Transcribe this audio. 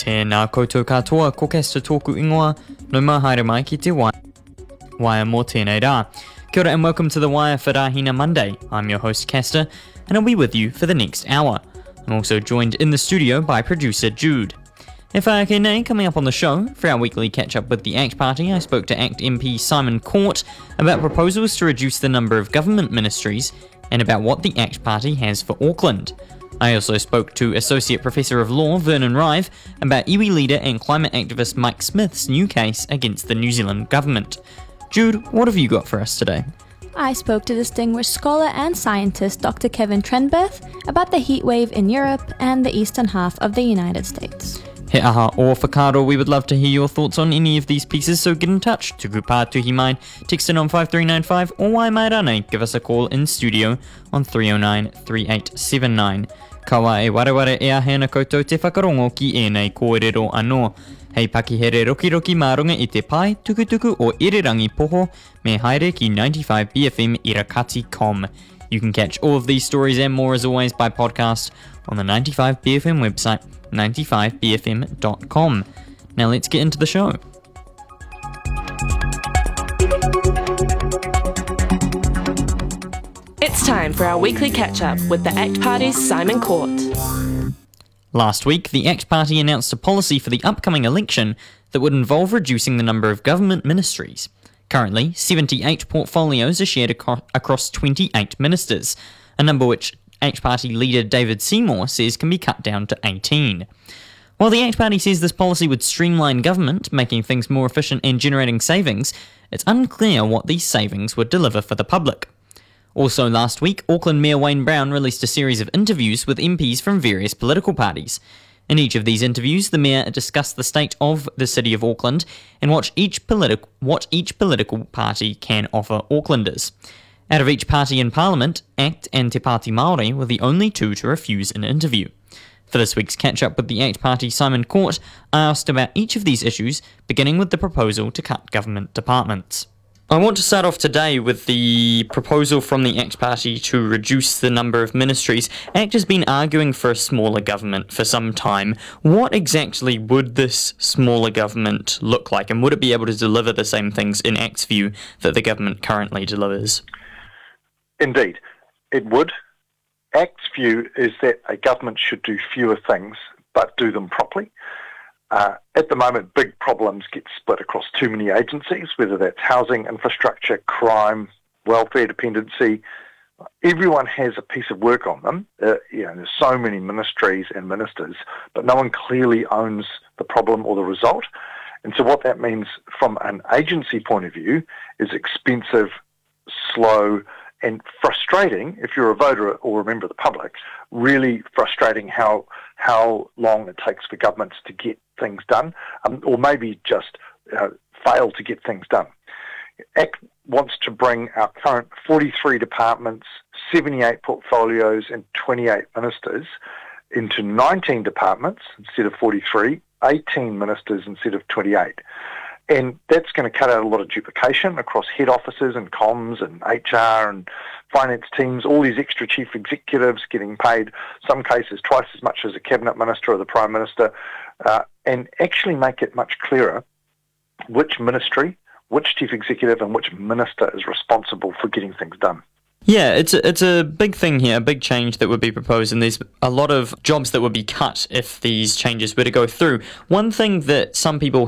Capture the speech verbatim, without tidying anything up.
Tēnā koutou katoa, ko Kesta tōku ingoa, no mā haere mai ki te wai. Wire mō tēnei rā. Kia ora and welcome to the Wire for Rahina Monday. I'm your host Kesta, and I'll be with you for the next hour. I'm also joined in the studio by producer Jude. E whai ake nei, coming up on the show, for our weekly catch-up with the ACT Party, I spoke to ACT M P Simon Court about proposals to reduce the number of government ministries and about what the ACT Party has for Auckland. I also spoke to Associate Professor of Law Vernon Rive about iwi leader and climate activist Mike Smith's new case against the New Zealand government. Jude, what have you got for us today? I spoke to distinguished scholar and scientist Doctor Kevin Trenberth about the heatwave in Europe and the eastern half of the United States. He aha o whakaaro, we would love to hear your thoughts on any of these pieces, so get in touch. Tuku pātuhi mai, text in on five three nine five, or wai mai rānei, give us a call in studio on three oh nine, three eight seven nine. Kawa e wareware e ahena koutou te whakarongo ki enei kōrero anō. Hei pakihere roki roki marunga i te pai, tuku tuku o Irirangi Poho, me haere ki ninety-five B F M Irakati dot com. You can catch all of these stories and more as always by podcast on the ninety-five B F M website, ninety-five B F M dot com. Now let's get into the show. It's time for our weekly catch-up with the ACT Party's Simon Court. Last week, the ACT Party announced a policy for the upcoming election that would involve reducing the number of government ministries. Currently, seventy-eight portfolios are shared aco- across twenty-eight ministers, a number which ACT Party leader David Seymour says can be cut down to eighteen. While the ACT Party says this policy would streamline government, making things more efficient and generating savings, it's unclear what these savings would deliver for the public. Also last week, Auckland Mayor Wayne Brown released a series of interviews with M Ps from various political parties. In each of these interviews, the Mayor discussed the state of the City of Auckland and what each, politi- what each political party can offer Aucklanders. Out of each party in Parliament, ACT and Te Pāti Māori were the only two to refuse an interview. For this week's catch-up with the ACT Party Simon Court, I asked about each of these issues, beginning with the proposal to cut government departments. I want to start off today with the proposal from the ACT Party to reduce the number of ministries. ACT has been arguing for a smaller government for some time. What exactly would this smaller government look like, and would it be able to deliver the same things in ACT's view that the government currently delivers? Indeed, it would. ACT's view is that a government should do fewer things, but do them properly. Uh, at the moment, big problems get split across too many agencies, whether that's housing, infrastructure, crime, welfare dependency. Everyone has a piece of work on them. Uh, you know, there's so many ministries and ministers, but no one clearly owns the problem or the result. And so what that means from an agency point of view is expensive, slow, and frustrating, if you're a voter or a member of the public, really frustrating how how long it takes for governments to get things done, um, or maybe just uh, fail to get things done. ACT wants to bring our current forty-three departments, seventy-eight portfolios and twenty-eight ministers into nineteen departments instead of forty-three, eighteen ministers instead of twenty-eight. And that's going to cut out a lot of duplication across head offices and comms and H R and finance teams, all these extra chief executives getting paid, some cases twice as much as a cabinet minister or the prime minister, uh, and actually make it much clearer which ministry, which chief executive and which minister is responsible for getting things done. Yeah, it's a, it's a big thing here, a big change that would be proposed, and there's a lot of jobs that would be cut if these changes were to go through. One thing that some people